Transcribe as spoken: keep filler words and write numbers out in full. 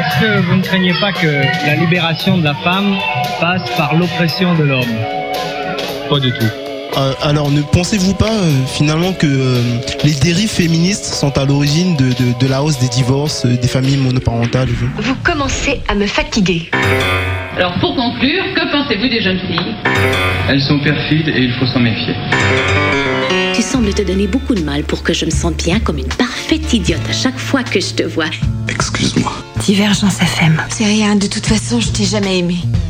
Est-ce que vous ne craignez pas que la libération de la femme passe par l'oppression de l'homme? Pas du tout. Euh, alors, ne pensez-vous pas euh, finalement que euh, les dérives féministes sont à l'origine de, de, de la hausse des divorces, euh, des familles monoparentales? Vous commencez à me fatiguer. Alors pour conclure, que pensez-vous des jeunes filles? Elles sont perfides et il faut s'en méfier. Tu sembles te donner beaucoup de mal pour que je me sente bien comme une parfaite idiote à chaque fois que je te vois. Excuse-moi. Divergence F M. C'est rien, de toute façon, je t'ai jamais aimé.